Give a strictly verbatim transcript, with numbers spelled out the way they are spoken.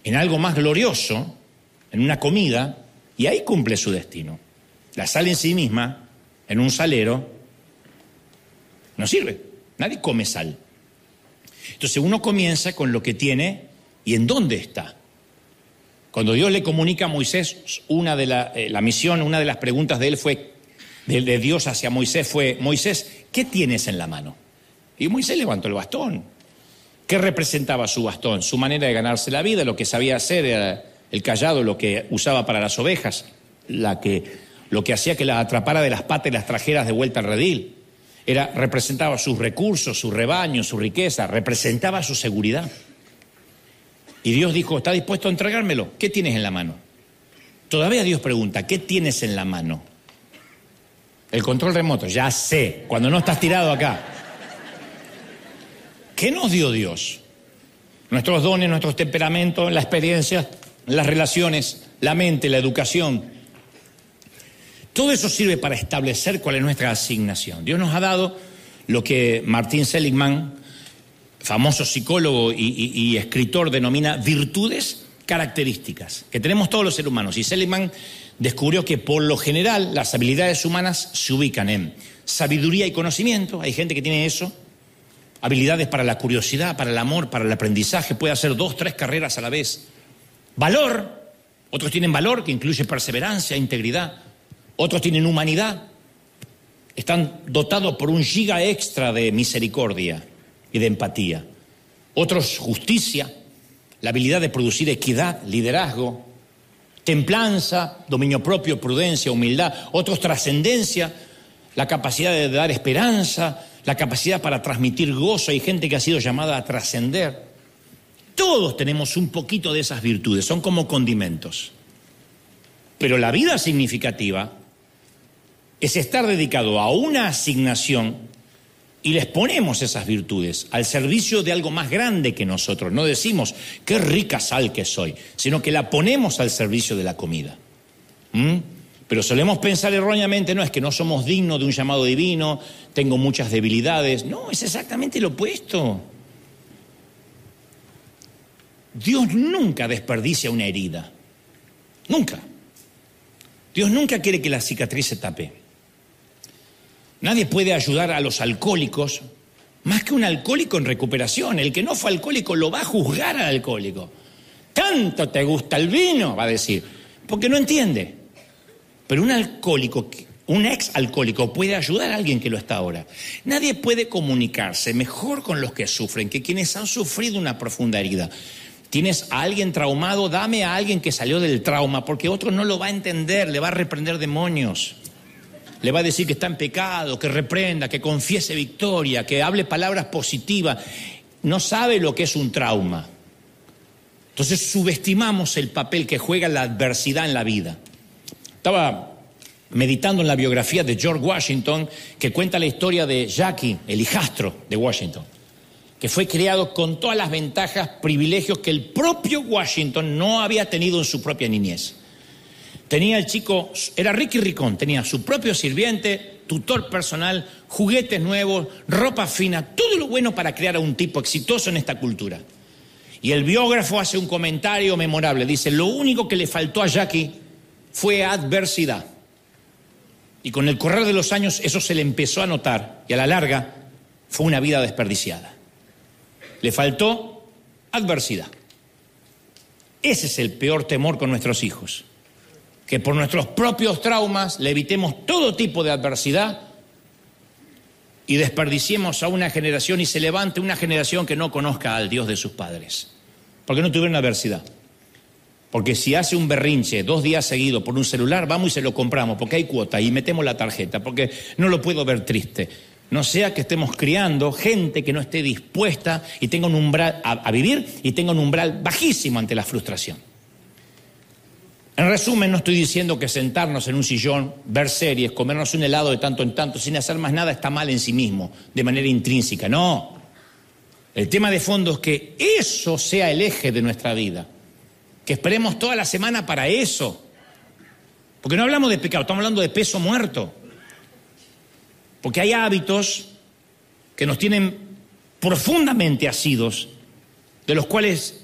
en algo más glorioso, en una comida, y ahí cumple su destino. La sal en sí misma, en un salero, no sirve. Nadie come sal. Entonces uno comienza con lo que tiene y en dónde está. Cuando Dios le comunica a Moisés, una de la, eh, la misión, una de las preguntas de él fue, de, de Dios hacia Moisés fue, Moisés, ¿qué tienes en la mano? Y Moisés levantó el bastón. ¿Qué representaba su bastón? Su manera de ganarse la vida, lo que sabía hacer, era el cayado, lo que usaba para las ovejas, la que, lo que hacía que las atrapara de las patas y las trajeras de vuelta al redil. Era, representaba sus recursos, su rebaño, su riqueza, representaba su seguridad. Y Dios dijo, ¿está dispuesto a entregármelo? ¿Qué tienes en la mano? Todavía Dios pregunta, ¿qué tienes en la mano? El control remoto, ya sé, cuando no estás tirado acá. ¿Qué nos dio Dios? Nuestros dones, nuestros temperamentos, la experiencia, las relaciones, la mente, la educación. Todo eso sirve para establecer cuál es nuestra asignación. Dios nos ha dado lo que Martin Seligman, famoso psicólogo y, y, y escritor, denomina virtudes características, que tenemos todos los seres humanos. Y Seligman descubrió que por lo general las habilidades humanas se ubican en sabiduría y conocimiento. Hay gente que tiene eso. Habilidades para la curiosidad, para el amor, para el aprendizaje. Puede hacer dos, tres carreras a la vez. Valor. Otros tienen valor, que incluye perseverancia, integridad. Otros tienen humanidad. Están dotados por un giga extra de misericordia y de empatía. Otros, justicia, la habilidad de producir equidad, liderazgo, templanza, dominio propio, prudencia, humildad. Otros, trascendencia, la capacidad de dar esperanza, la capacidad para transmitir gozo. Hay gente que ha sido llamada a trascender. Todos tenemos un poquito de esas virtudes, son como condimentos. Pero la vida significativa es estar dedicado a una asignación y les ponemos esas virtudes al servicio de algo más grande que nosotros. No decimos, qué rica sal que soy, sino que la ponemos al servicio de la comida. ¿Mm? Pero solemos pensar erróneamente, no, es que no somos dignos de un llamado divino, tengo muchas debilidades. No, es exactamente lo opuesto. Dios nunca desperdicia una herida. Nunca. Dios nunca quiere que la cicatriz se tape. Nadie puede ayudar a los alcohólicos más que un alcohólico en recuperación. El que no fue alcohólico lo va a juzgar al alcohólico. Tanto te gusta el vino, va a decir, porque no entiende. Pero un alcohólico, un ex alcohólico puede ayudar a alguien que lo está ahora. Nadie puede comunicarse mejor con los que sufren que quienes han sufrido una profunda herida. Tienes a alguien traumado, dame a alguien que salió del trauma, porque otro no lo va a entender, le va a reprender demonios. Le va a decir que está en pecado, que reprenda, que confiese victoria, que hable palabras positivas. No sabe lo que es un trauma. Entonces subestimamos el papel que juega la adversidad en la vida. Estaba meditando en la biografía de George Washington, que cuenta la historia de Jackie, el hijastro de Washington, que fue criado con todas las ventajas, privilegios que el propio Washington no había tenido en su propia niñez. Tenía el chico, era rico y ricón, tenía su propio sirviente, tutor personal, juguetes nuevos, ropa fina, todo lo bueno para crear a un tipo exitoso en esta cultura. Y el biógrafo hace un comentario memorable, dice, lo único que le faltó a Jackie fue adversidad. Y con el correr de los años eso se le empezó a notar y a la larga fue una vida desperdiciada. Le faltó adversidad. Ese es el peor temor con nuestros hijos. Que por nuestros propios traumas le evitemos todo tipo de adversidad y desperdiciemos a una generación y se levante una generación que no conozca al Dios de sus padres. Porque no tuvieron adversidad. Porque si hace un berrinche dos días seguidos por un celular, vamos y se lo compramos, porque hay cuota y metemos la tarjeta, porque no lo puedo ver triste. No sea que estemos criando gente que no esté dispuesta y tenga un umbral a, a vivir y tenga un umbral bajísimo ante la frustración. En resumen, no estoy diciendo que sentarnos en un sillón, ver series, comernos un helado de tanto en tanto sin hacer más nada está mal en sí mismo, de manera intrínseca. No. El tema de fondo es que eso sea el eje de nuestra vida. Que esperemos toda la semana para eso. Porque no hablamos de pecado, estamos hablando de peso muerto. Porque hay hábitos que nos tienen profundamente asidos, de los cuales